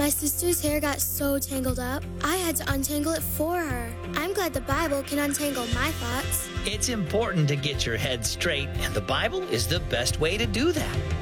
My sister's hair got so tangled up, I had to untangle it for her. I'm glad the Bible can untangle my thoughts. It's important to get your head straight, and the Bible is the best way to do that.